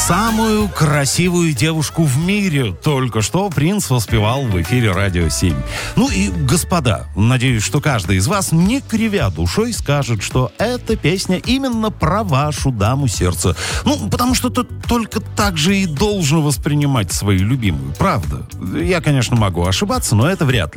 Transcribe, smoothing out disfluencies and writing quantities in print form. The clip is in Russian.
Самую красивую девушку в мире только что принц воспевал в эфире «Радио 7». Ну и, господа, надеюсь, что каждый из вас, не кривя душой, скажет, что эта песня именно про вашу даму сердца. Ну, потому что ты только так же и должен воспринимать свою любимую, правда? Я, конечно, могу ошибаться, но это вряд ли.